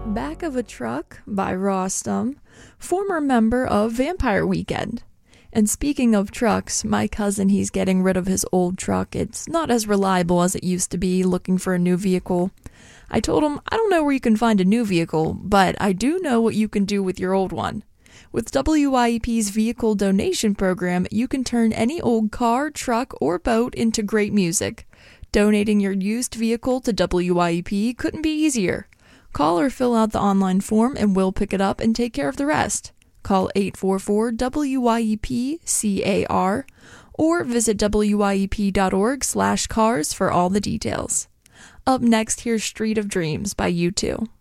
Back of a Truck by Rostam, former member of Vampire Weekend. And speaking of trucks, my cousin, he's getting rid of his old truck. It's not as reliable as it used to be, looking for a new vehicle. I told him, I don't know where you can find a new vehicle, but I do know what you can do with your old one. With WYEP's vehicle donation program, you can turn any old car, truck, or boat into great music. Donating your used vehicle to WYEP couldn't be easier. Call or fill out the online form and we'll pick it up and take care of the rest. Call 844-WYEP-CAR or visit wyep.org/cars for all the details. Up next, here's Street of Dreams by U2.